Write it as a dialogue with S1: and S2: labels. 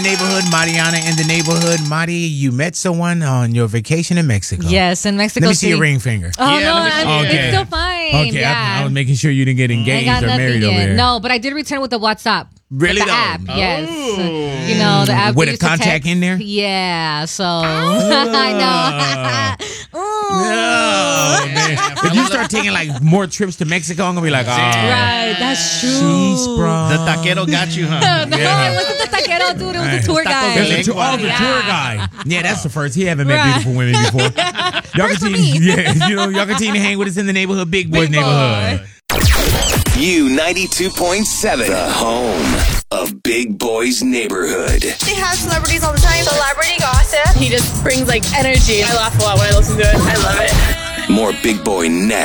S1: Neighborhood, Mariana in the neighborhood. Mari, you met someone on your vacation in Mexico.
S2: Yes, in Mexico.
S1: Let me see your ring finger.
S2: Oh,
S3: Yeah,
S2: no,
S3: let me see
S2: it's
S3: it.
S2: still fine.
S1: Okay,
S2: Yeah.
S1: I was making sure you didn't get
S2: I
S1: engaged
S2: got
S1: or
S2: nothing
S1: married over
S2: yet.
S1: there.
S2: No, but I did return with the WhatsApp.
S1: Really
S2: With the
S1: though?
S2: app, yes.
S3: Oh.
S2: You know, the app.
S1: With
S2: we
S1: a
S2: used to
S1: contact
S2: text.
S1: in there?
S2: Yeah, so I know.
S1: No, man. If you start taking like more trips to Mexico, I'm gonna be like, oh,
S2: Right, that's true.
S1: jeez, bro.
S3: The taquero got you, huh?
S2: No, it wasn't the taquero dude. It was the tour guy.
S1: That's the tour guy. Yeah, that's the first. He haven't met
S2: Right.
S1: beautiful women before. Y'all
S2: First for
S1: continue,
S2: me.
S1: yeah, y'all continue to hang with us in the neighborhood, Big Boys
S2: Big Boy.
S1: neighborhood.
S4: U92.7, the home of Big Boys Neighborhood.
S5: They have celebrities all the time. Celebrity gossip. He just brings like energy. I laugh a lot when I listen to it. I love it.
S4: More Big Boy next.